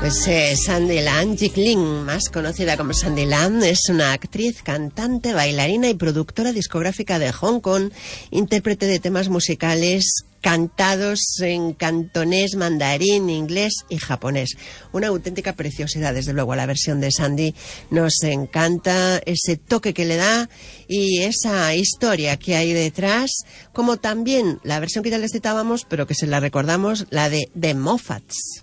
Sandy Lam, Jik Lin, más conocida como Sandy Lam, es una actriz, cantante, bailarina y productora discográfica de Hong Kong, intérprete de temas musicales cantados en cantonés, mandarín, inglés y japonés. Una auténtica preciosidad, desde luego. La versión de Sandy nos encanta, ese toque que le da y esa historia que hay detrás, como también la versión que ya les citábamos, pero que se la recordamos, la de The Moffats.